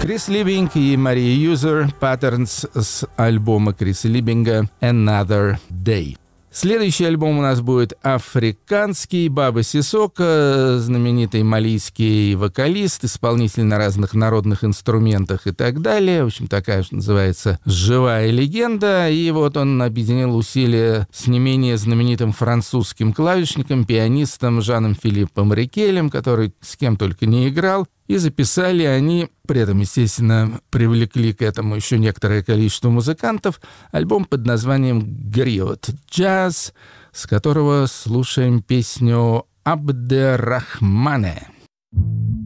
Крис Либинг и Мария Юзер, Patterns с альбома Криса Либинга «Another Day». Следующий альбом у нас будет африканский. Баба Сисоко, знаменитый малийский вокалист, исполнитель на разных народных инструментах и так далее. В общем, такая, что называется, живая легенда. И вот он объединил усилия с не менее знаменитым французским клавишником, пианистом Жаном Филиппом Рикелем, который с кем только не играл. И записали они, при этом, естественно, привлекли к этому еще некоторое количество музыкантов, альбом под названием «Гриот Джаз», с которого слушаем песню «Абдеррахмане».